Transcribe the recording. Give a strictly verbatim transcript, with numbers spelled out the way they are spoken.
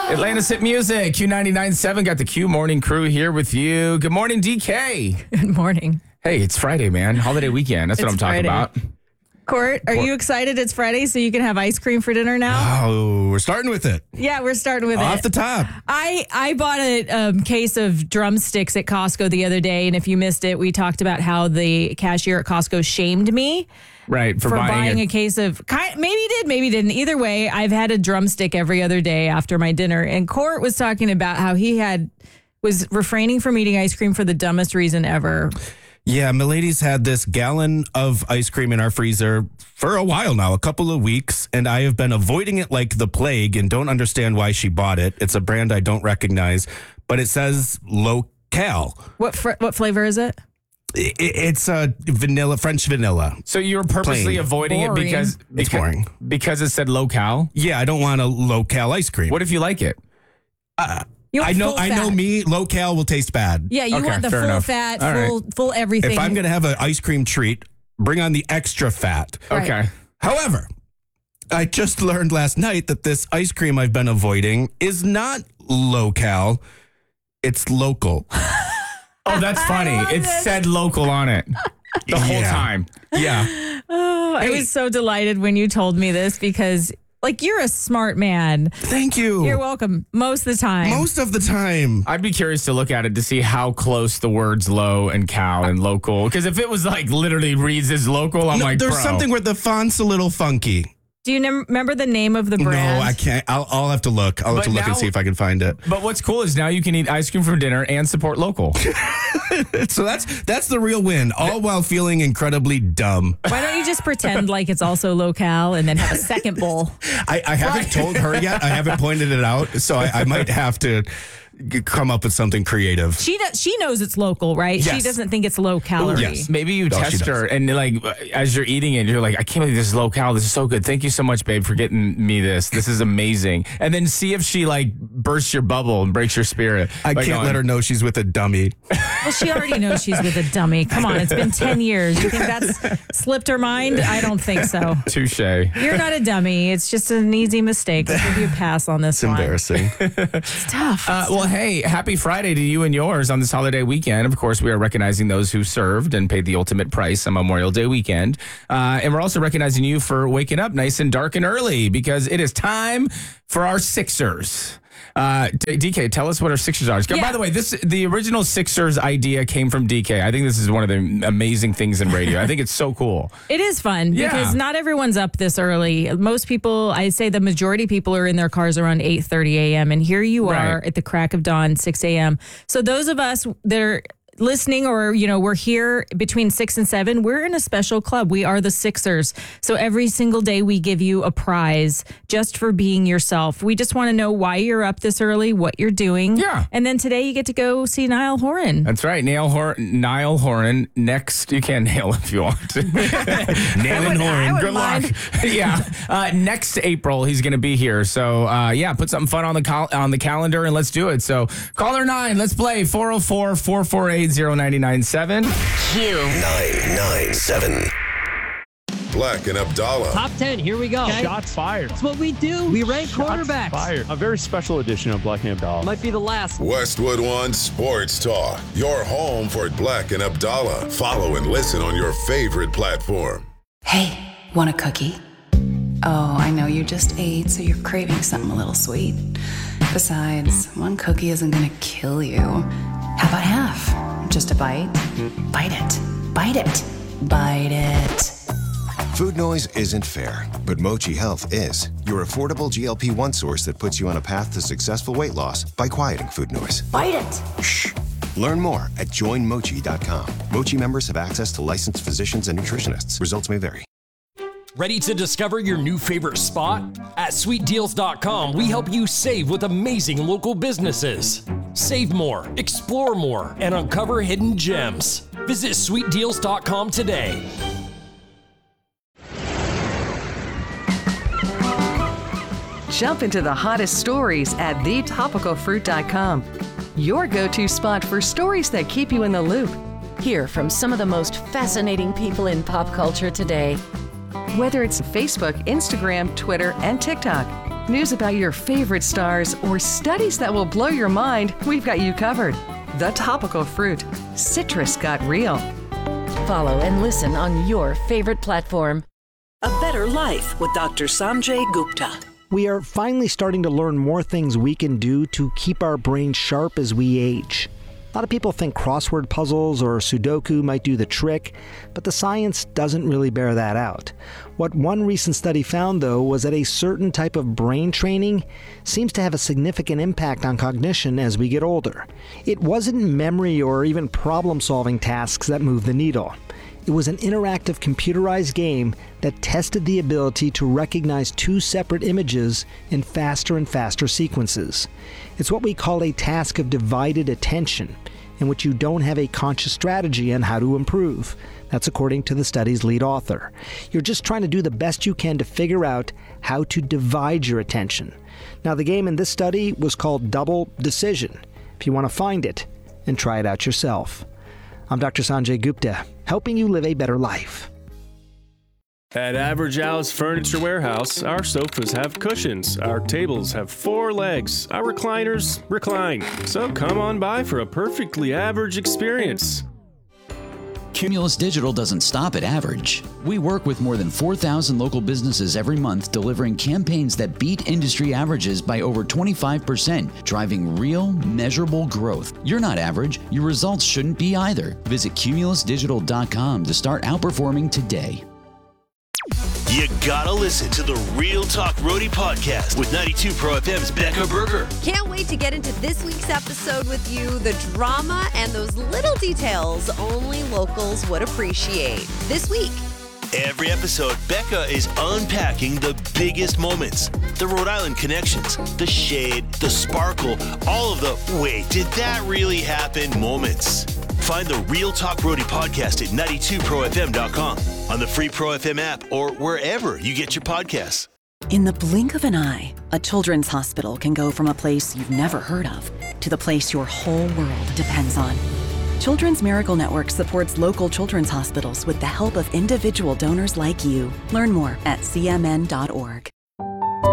Atlanta's Hit Music, Q ninety-nine point seven. Got the Q Morning Crew here with you. Good morning, D K. Good morning. Hey, it's Friday, man. Holiday weekend. That's what It's I'm talking Friday. about. Court, are Court. you excited it's Friday so you can have ice cream for dinner now? Oh, we're starting with it. Yeah, we're starting with Off it. the top. I, I bought a um, case of drumsticks at Costco the other day, and if you missed it, we talked about how the cashier at Costco shamed me Right, for, for buying, buying a, a case of, kind, maybe did, maybe didn't. Either way, I've had a drumstick every other day after my dinner, and Court was talking about how he had was refraining from eating ice cream for the dumbest reason ever. Yeah, Milady's had this gallon of ice cream in our freezer for a while now, a couple of weeks, and I have been avoiding it like the plague and don't understand why she bought it. It's a brand I don't recognize, but it says low cal. What fr- what flavor is it? I- It's a vanilla, French vanilla. So you were purposely Plain. avoiding Boring. it because, It's because, boring. because it said low cal? Yeah, I don't want a low cal ice cream. What if you like it? You want I know, full I know fat. me, low cal will taste bad. Yeah, you Okay, want the fair full enough. fat, All full full everything. If I'm going to have an ice cream treat, bring on the extra fat. Right. Okay. However, I just learned last night that this ice cream I've been avoiding is not low cal, it's local. Oh, that's funny. love It this. said local on it the whole Yeah. time. Yeah. Oh, I Hey. was so delighted when you told me this because, like, you're a smart man. Thank you. You're welcome most of the time. Most of the time. I'd be curious to look at it to see how close the words low and cow and local. Because if it was like literally reads as local, I'm No, like, there's bro. something where the font's a little funky. Do you nem- remember the name of the brand? No, I can't. I'll, I'll have to look. I'll have But to look now- and see if I can find it. But what's cool is now you can eat ice cream for dinner and support local. So that's that's the real win, all while feeling incredibly dumb. Why don't you just pretend like it's also low-cal and then have a second bowl? I, I haven't told her yet. I haven't pointed it out, so I, I might have to g- come up with something creative. She does, she knows it's local, right? She Yes. doesn't think it's low calorie. Yes. Maybe you No, she test does. her and like as you're eating it, you're like, I can't believe this is low cal. This is so good. Thank you so much, babe, for getting me this. This is amazing. And then see if she like bursts your bubble and breaks your spirit. I By can't going, let her know she's with a dummy. Well, she already knows she's with a dummy. Come on, it's been ten years. You think that's slipped her mind? I don't think so. Touche. You're not a dummy. It's just an easy mistake. I'll give you a pass on this It's one. embarrassing. It's tough. Uh, well, hey, happy Friday to you and yours on this holiday weekend. Of course, we are recognizing those who served and paid the ultimate price on Memorial Day weekend. Uh, and we're also recognizing you for waking up nice and dark and early because it is time for our Sixers. Uh, D- DK, tell us what our Sixers are. Yeah. By the way, this the original Sixers idea came from D K. I think this is one of the amazing things in radio. I think it's so cool. It is fun Yeah. because not everyone's up this early. Most people, I'd say the majority of people are in their cars around eight thirty a.m. And here you are Right. at the crack of dawn, six a.m. So those of us that are listening or, you know, we're here between six and seven, we're in a special club. We are the Sixers. So every single day we give you a prize just for being yourself. We just want to know why you're up this early, what you're doing. Yeah. And then today you get to go see Niall Horan. That's right. Niall Horan, Niall Horan. Next, you can nail if you want. Nailing would- I Horan. would Good luck. mind. yeah. Uh, next April, he's going to be here. So, uh, yeah, put something fun on the cal- on the calendar and let's do it. So, caller nine, let's play four oh four, four four eight, oh nine nine seven. nine nine seven. Black and Abdallah. Top ten, here we go. Shots fired. That's what we do. We rank quarterbacks. Fired. A very special edition of Black and Abdallah. Might be the last. Westwood One Sports Talk. Your home for Black and Abdallah. Follow and listen on your favorite platform. Hey, want a cookie? Oh, I know you just ate, so you're craving something a little sweet. Besides, one cookie isn't gonna kill you. How about half? Just a bite? Bite it. Bite it. Bite it. Food noise isn't fair, but Mochi Health is. Your affordable G L P one source that puts you on a path to successful weight loss by quieting food noise. Bite it. Shh. Learn more at join mochi dot com. Mochi members have access to licensed physicians and nutritionists. Results may vary. Ready to discover your new favorite spot? At sweet deals dot com, we help you save with amazing local businesses. Save more, explore more, and uncover hidden gems. Visit sweet deals dot com today. Jump into the hottest stories at the topical fruit dot com. Your go-to spot for stories that keep you in the loop. Hear from some of the most fascinating people in pop culture today. Whether it's Facebook, Instagram, Twitter, and TikTok, news about your favorite stars, or studies that will blow your mind, we've got you covered. The Topical Fruit. Citrus got real. Follow and listen on your favorite platform. A Better Life with Doctor Sanjay Gupta. We are finally starting to learn more things we can do to keep our brains sharp as we age. A lot of people think crossword puzzles or Sudoku might do the trick, but the science doesn't really bear that out. What one recent study found, though, was that a certain type of brain training seems to have a significant impact on cognition as we get older. It wasn't memory or even problem-solving tasks that moved the needle. It was an interactive computerized game that tested the ability to recognize two separate images in faster and faster sequences. It's what we call a task of divided attention, in which you don't have a conscious strategy on how to improve. That's according to the study's lead author. You're just trying to do the best you can to figure out how to divide your attention. Now, the game in this study was called Double Decision. If you want to find it and try it out yourself. I'm Doctor Sanjay Gupta, helping you live a better life. At Average Al's Furniture Warehouse, our sofas have cushions, our tables have four legs, our recliners recline. So come on by for a perfectly average experience. Cumulus Digital doesn't stop at average. We work with more than four thousand local businesses every month, delivering campaigns that beat industry averages by over twenty-five percent, driving real, measurable growth. You're not average. Your results shouldn't be either. Visit cumulus digital dot com to start outperforming today. You gotta listen to the Real Talk Roadie podcast with ninety-two Pro F M's Becca Berger. Can't wait to get into this week's episode with you. The drama and those little details only locals would appreciate. This week. Every episode, Becca is unpacking the biggest moments, the Rhode Island connections, the shade, the sparkle, all of the wait, did that really happen moments. Find the Real Talk Roadie podcast at ninety-two pro f m dot com, on the free Pro F M app, or wherever you get your podcasts. In the blink of an eye, a children's hospital can go from a place you've never heard of to the place your whole world depends on. Children's Miracle Network supports local children's hospitals with the help of individual donors like you. Learn more at c m n dot org.